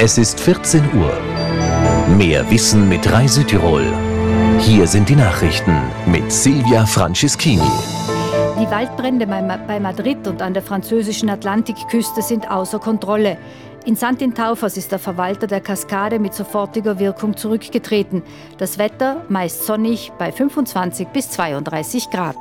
Es ist 14 Uhr. Mehr Wissen mit Rai Südtirol. Hier sind die Nachrichten mit Silvia Franceschini. Die Waldbrände bei Madrid und an der französischen Atlantikküste sind außer Kontrolle. In Santintaufas ist der Verwalter der Kaskade mit sofortiger Wirkung zurückgetreten. Das Wetter meist sonnig bei 25 bis 32 Grad.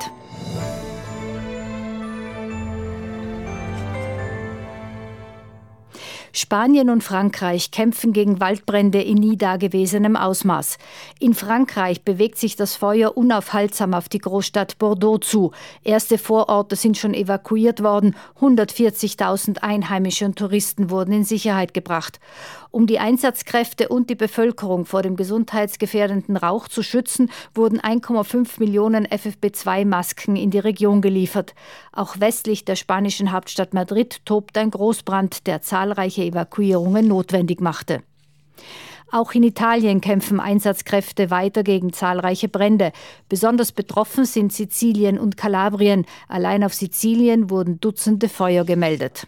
Spanien und Frankreich kämpfen gegen Waldbrände in nie dagewesenem Ausmaß. In Frankreich bewegt sich das Feuer unaufhaltsam auf die Großstadt Bordeaux zu. Erste Vororte sind schon evakuiert worden. 140.000 Einheimische und Touristen wurden in Sicherheit gebracht. Um die Einsatzkräfte und die Bevölkerung vor dem gesundheitsgefährdenden Rauch zu schützen, wurden 1,5 Millionen FFP2-Masken in die Region geliefert. Auch westlich der spanischen Hauptstadt Madrid tobt ein Großbrand, der zahlreiche Evakuierungen notwendig machte. Auch in Italien kämpfen Einsatzkräfte weiter gegen zahlreiche Brände. Besonders betroffen sind Sizilien und Kalabrien. Allein auf Sizilien wurden Dutzende Feuer gemeldet.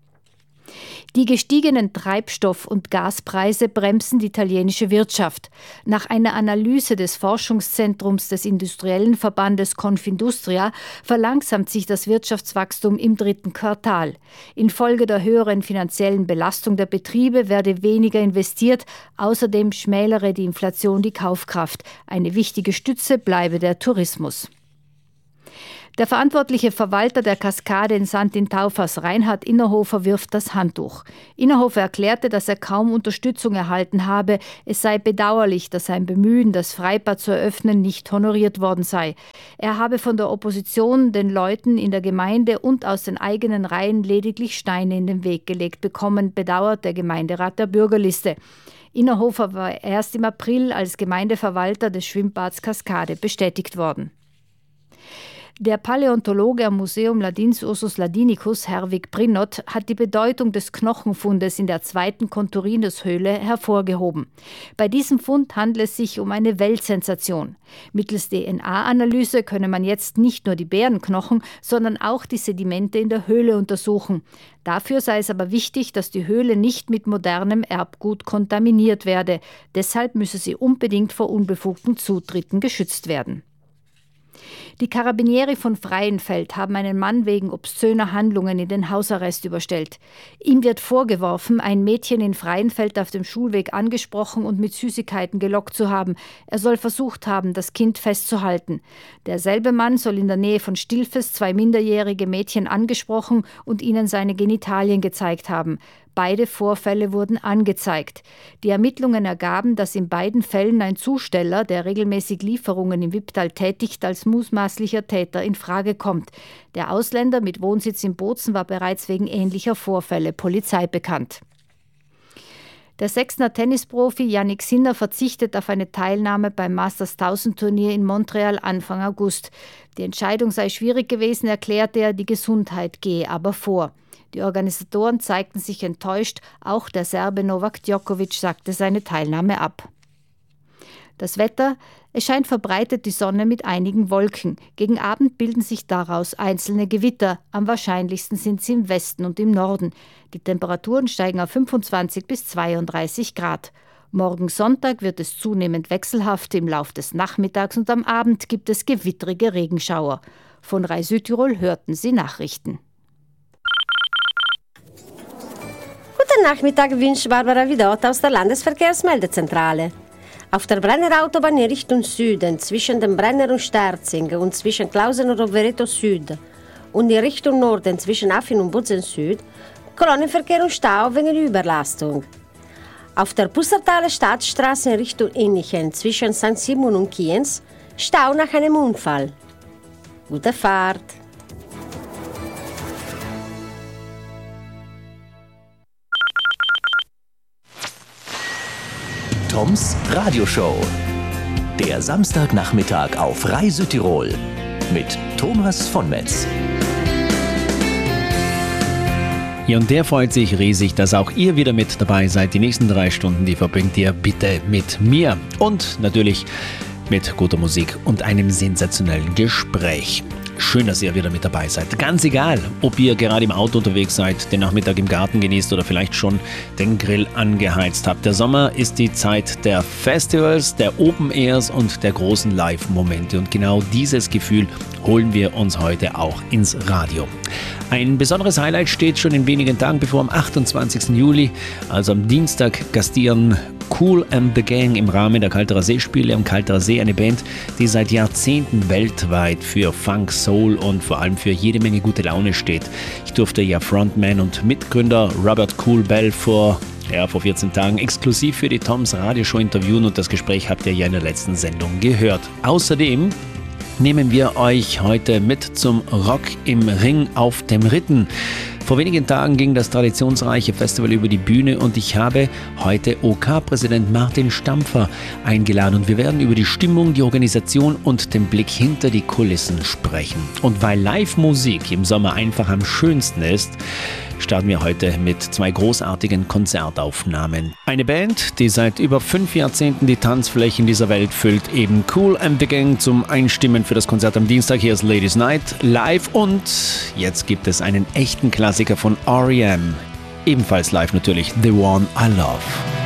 Die gestiegenen Treibstoff- und Gaspreise bremsen die italienische Wirtschaft. Nach einer Analyse des Forschungszentrums des industriellen Verbandes Confindustria verlangsamt sich das Wirtschaftswachstum im dritten Quartal. Infolge der höheren finanziellen Belastung der Betriebe werde weniger investiert, außerdem schmälere die Inflation die Kaufkraft. Eine wichtige Stütze bleibe der Tourismus. Der verantwortliche Verwalter der Kaskade in Santintaufas, Reinhard Innerhofer, wirft das Handtuch. Innerhofer erklärte, dass er kaum Unterstützung erhalten habe. Es sei bedauerlich, dass sein Bemühen, das Freibad zu eröffnen, nicht honoriert worden sei. Er habe von der Opposition, den Leuten in der Gemeinde und aus den eigenen Reihen lediglich Steine in den Weg gelegt bekommen, bedauert der Gemeinderat der Bürgerliste. Innerhofer war erst im April als Gemeindeverwalter des Schwimmbads Kaskade bestätigt worden. Der Paläontologe am Museum Ladins Ursus Ladinicus, Herwig Prinnot, hat die Bedeutung des Knochenfundes in der zweiten Contorinus-Höhle hervorgehoben. Bei diesem Fund handelt es sich um eine Weltsensation. Mittels DNA-Analyse könne man jetzt nicht nur die Bärenknochen, sondern auch die Sedimente in der Höhle untersuchen. Dafür sei es aber wichtig, dass die Höhle nicht mit modernem Erbgut kontaminiert werde. Deshalb müsse sie unbedingt vor unbefugten Zutritten geschützt werden. Die Carabinieri von Freienfeld haben einen Mann wegen obszöner Handlungen in den Hausarrest überstellt. Ihm wird vorgeworfen, ein Mädchen in Freienfeld auf dem Schulweg angesprochen und mit Süßigkeiten gelockt zu haben. Er soll versucht haben, das Kind festzuhalten. Derselbe Mann soll in der Nähe von Stilfes 2 minderjährige Mädchen angesprochen und ihnen seine Genitalien gezeigt haben. Beide Vorfälle wurden angezeigt. Die Ermittlungen ergaben, dass in beiden Fällen ein Zusteller, der regelmäßig Lieferungen im Wipptal tätigt, als mutmaßlicher Täter in Frage kommt. Der Ausländer mit Wohnsitz in Bozen war bereits wegen ähnlicher Vorfälle Polizei bekannt. Der Sechsner Tennisprofi Jannik Sinner verzichtet auf eine Teilnahme beim Masters-1000-Turnier in Montreal Anfang August. Die Entscheidung sei schwierig gewesen, erklärte er, die Gesundheit gehe aber vor. Die Organisatoren zeigten sich enttäuscht, auch der Serbe Novak Djokovic sagte seine Teilnahme ab. Das Wetter: Es scheint verbreitet die Sonne mit einigen Wolken. Gegen Abend bilden sich daraus einzelne Gewitter. Am wahrscheinlichsten sind sie im Westen und im Norden. Die Temperaturen steigen auf 25 bis 32 Grad. Morgen Sonntag wird es zunehmend wechselhaft. Im Lauf des Nachmittags und am Abend gibt es gewittrige Regenschauer. Von Rai Südtirol hörten Sie Nachrichten. Guten Nachmittag wünscht Barbara Vidot aus der Landesverkehrsmeldezentrale. Auf der Brenner Autobahn in Richtung Süden, zwischen dem Brenner und Sterzing und zwischen Klausen und Rovereto Süd und in Richtung Norden zwischen Affin und Bozen Süd, Kolonnenverkehr und Stau wegen Überlastung. Auf der Pustertaler Stadtstraße in Richtung Innichen zwischen St. Simon und Kienz, Stau nach einem Unfall. Gute Fahrt! Toms Radioshow. Der Samstagnachmittag auf Rai Südtirol mit Thomas von Metz. Ja, und der freut sich riesig, dass auch ihr wieder mit dabei seid. Die nächsten 3 Stunden, die verbringt ihr bitte mit mir und natürlich mit guter Musik und einem sensationellen Gespräch. schön, dass ihr wieder mit dabei seid. Ganz egal, ob ihr gerade im Auto unterwegs seid, den Nachmittag im Garten genießt oder vielleicht schon den Grill angeheizt habt. Der Sommer ist die Zeit der Festivals, der Open Airs und der großen Live-Momente. Und genau dieses Gefühl holen wir uns heute auch ins Radio. Ein besonderes Highlight steht schon in wenigen Tagen bevor. Am 28. Juli, also am Dienstag, gastieren Kool and the Gang im Rahmen der Kalterer See-Spiele am Kalterer See, eine Band, die seit Jahrzehnten weltweit für Funk, Soul und vor allem für jede Menge gute Laune steht. Ich durfte ja Frontman und Mitgründer Robert Kool Bell vor 14 Tagen exklusiv für die Toms Radioshow interviewen und das Gespräch habt ihr ja in der letzten Sendung gehört. Außerdem nehmen wir euch heute mit zum Rock im Ring auf dem Ritten. Vor wenigen Tagen ging das traditionsreiche Festival über die Bühne und ich habe heute OK-Präsident Martin Stampfer eingeladen und wir werden über die Stimmung, die Organisation und den Blick hinter die Kulissen sprechen. Und weil Live-Musik im Sommer einfach am schönsten ist, starten wir heute mit 2 großartigen Konzertaufnahmen. Eine Band, die seit über 5 Jahrzehnten die Tanzflächen dieser Welt füllt, eben Kool and the Gang zum Einstimmen für das Konzert am Dienstag. Hier ist Ladies Night live und jetzt gibt es einen echten Klassiker von R.E.M. Ebenfalls live natürlich, The One I Love.